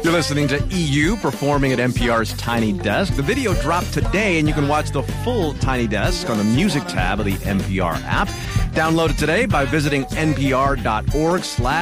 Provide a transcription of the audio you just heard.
You're listening to EU performing at NPR's Tiny Desk. The video dropped today, and you can watch the full Tiny Desk on the music tab of the NPR app. Download it today by visiting npr.org/